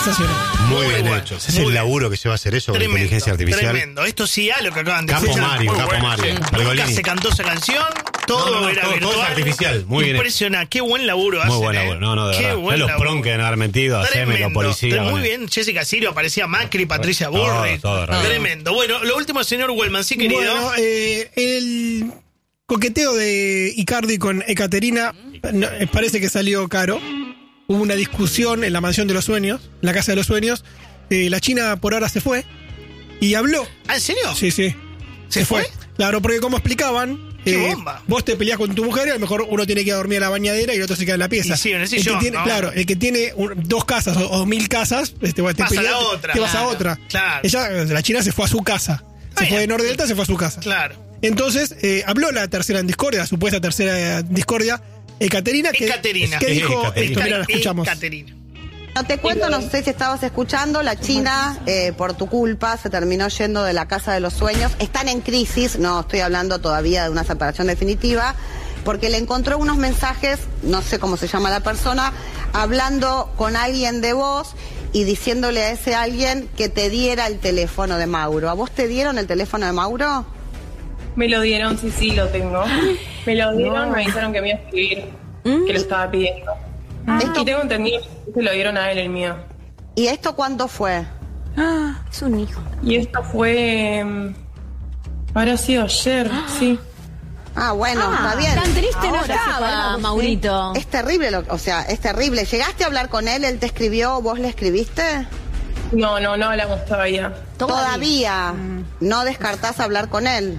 Sensacional. Muy bien hecho. ¿Es el laburo que se va a hacer eso con inteligencia artificial? Tremendo. Esto sí a lo que acaban de Capo escuchar. Mario, Capo Mario. Nunca se cantó esa canción, todo era virtual. Todo es artificial, muy bien. Impresionante, qué buen laburo hacen. Muy buen laburo, de verdad. Los pron que deben haber mentido, haceme los policías. Muy bien, Jessica Sirio, aparecía Macri, Patricia Burri. Tremendo. Bueno, lo último, señor Wellman, sí, querido. Bueno, el coqueteo de Icardi con Ekaterina parece que salió caro. Hubo una discusión en la mansión de los sueños, en la casa de los sueños. La China por ahora se fue y habló. ¿Ah, en serio? Sí. ¿Se fue? Claro, porque como explicaban, ¡qué bomba! Vos te peleás con tu mujer y a lo mejor uno tiene que ir a dormir a la bañadera y el otro se queda en la pieza. Y sí, en el sillón, Claro, el que tiene 2 casas o 1000 casas, te vas a otra. Claro. La China se fue a su casa. Se fue de Nordelta, se fue a su casa. Claro. Entonces, habló la tercera en discordia, supuesta tercera discordia, Ekaterina, que dijo esto, mira, la escuchamos. No te cuento, no sé si estabas escuchando, la China, por tu culpa, se terminó yendo de la casa de los sueños. Están en crisis, no estoy hablando todavía de una separación definitiva, porque le encontró unos mensajes, no sé cómo se llama la persona, hablando con alguien de vos y diciéndole a ese alguien que te diera el teléfono de Mauro. ¿A vos te dieron el teléfono de Mauro? Me lo dieron, sí, lo tengo. Me lo dieron, me dijeron que me iba a escribir, que lo estaba pidiendo. Y tengo entendido que se lo dieron a él, el mío. ¿Y esto cuándo fue? Es un hijo. Y esto fue... habrá sido ayer, sí. Bueno, está bien. Tan triste no estaba, Maurito. Es terrible, es terrible. ¿Llegaste a hablar con él? ¿Él te escribió? ¿Vos le escribiste? No hablamos todavía. ¿Todavía? ¿No descartás hablar con él?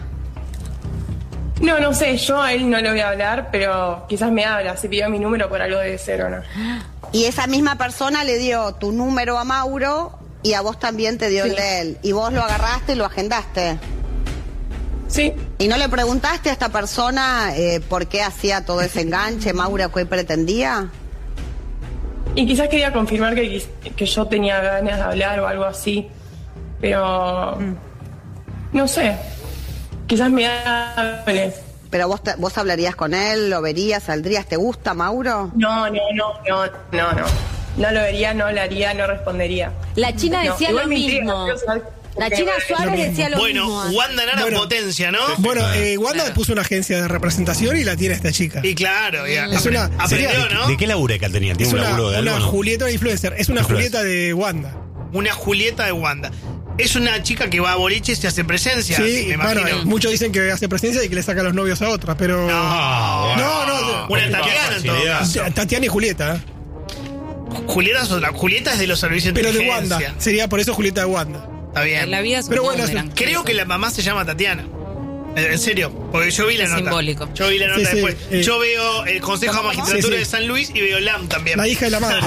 No sé, yo a él no le voy a hablar, pero quizás me habla, si pidió mi número por algo de ser o no. Y esa misma persona le dio tu número a Mauro y a vos también te dio el de él. Y vos lo agarraste y lo agendaste. Sí. ¿Y no le preguntaste a esta persona por qué hacía todo ese enganche, Mauro, qué pretendía? Y quizás quería confirmar que yo tenía ganas de hablar o algo así, pero no sé. Quizás me hable. ¿Pero vos hablarías con él? ¿Lo verías? ¿Saldrías? ¿Te gusta, Mauro? No. No lo vería, no hablaría, no respondería. La China decía lo mismo. La China Suárez decía lo mismo. Bueno, Wanda Nara potencia, ¿no? Bueno, Wanda puso una agencia de representación y la tiene esta chica. Y claro, aprendió, ¿no? ¿De qué labura Ekaterina? ¿Tiene un laburo de algo? Una Julieta influencer. Es una Julieta de Wanda. Una Julieta de Wanda. Es una chica que va a boliches y hace presencia. Sí, me imagino. Bueno, muchos dicen que hace presencia y que le saca los novios a otra, pero... No. Una Tatiana, en todo caso. Tatiana y Julieta. Julieta es de los servicios de inteligencia. Pero de Wanda. Sería por eso Julieta de Wanda. Está bien. En la vida pero bueno, creo que la mamá se llama Tatiana. En serio, porque yo vi la nota. Simbólico. Yo vi la nota después. Yo veo el Consejo de Magistratura de San Luis y veo LAM también. La hija de la madre.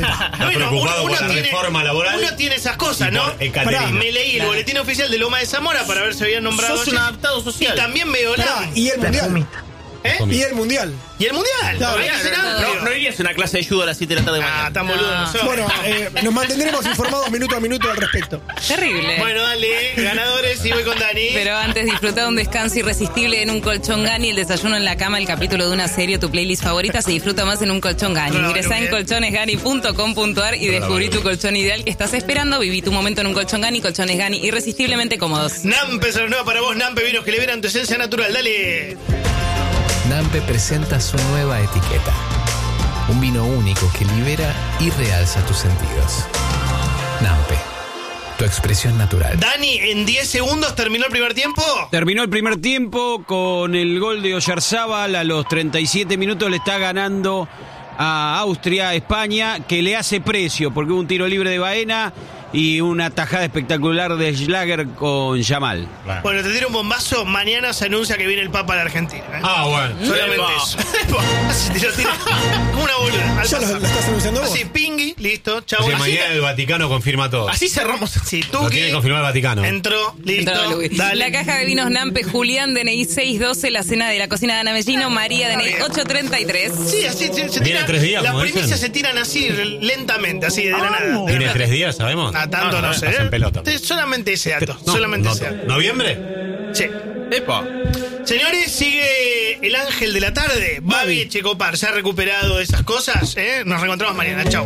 Uno tiene esas cosas, ¿no? Me leí el boletín oficial de Loma de Zamora para ver si habían nombrado. Sos un adaptado social. Y también veo LAM. Y el Mundial. Y el Mundial. ¿Y el Mundial? Claro. No irías a una clase de judo a las 7 de la tarde de mañana. Tan boludo no soy. Bueno, nos mantendremos informados minuto a minuto al respecto. Terrible. Bueno, dale, ganadores, y voy con Dani. Pero antes, disfruta de un descanso irresistible en un colchón Gani, el desayuno en la cama, el capítulo de una serie, tu playlist favorita, se disfruta más en un colchón Gani. Ingresá en colchonesgani.com.ar y descubrí tu colchón ideal que estás esperando. Viví tu momento en un colchón Gani, colchones Gani, irresistiblemente cómodos. Nampe es lo nuevo para vos, Nampe, vinos que liberan tu esencia natural. Dale. Nampe presenta su nueva etiqueta. Un vino único que libera y realza tus sentidos. Nampe, tu expresión natural. Dani, en 10 segundos terminó el primer tiempo. Terminó el primer tiempo con el gol de Oyarzábal. A los 37 minutos le está ganando a Austria, España, que le hace precio porque hubo un tiro libre de Baena y una tajada espectacular de Schlager con Yamal. Bueno, te tiro un bombazo. Mañana se anuncia que viene el Papa a la Argentina. Bueno. Solamente eso. Como una boluda. ¿Ya lo estás anunciando vos? Así, pingui, listo, chau. Así mañana el Vaticano confirma todo. Así cerramos. Sí, Lo tiene que confirmar el Vaticano. Entró, listo. Dale. La caja de vinos Nampe, Julián, DNI 612, la cena de la cocina de Ana Mellino, María, DNI 833. Sí, así se tiene 3 días. Las primicias se tiran así, lentamente, así, de la nada. ¿Tiene 3 días, sabemos? Tanto no sé. En pelota. Solamente ese dato. Solamente ese dato. ¿Noviembre? Sí. Epa. Señores, sigue el ángel de la tarde. Babi Checopar, ¿se ha recuperado de esas cosas? Nos reencontramos mañana. Chau.